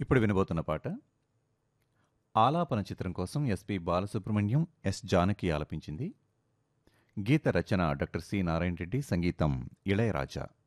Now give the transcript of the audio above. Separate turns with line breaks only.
ఇప్పుడు వినబోతున్న పాట ఆలాపన చిత్రం కోసం ఎస్పి బాలసుబ్రహ్మణ్యం, ఎస్ జానకి ఆలపించింది. గీత రచన డాక్టర్ సి నారాయణ రెడ్డి, సంగీతం ఇళయరాజా.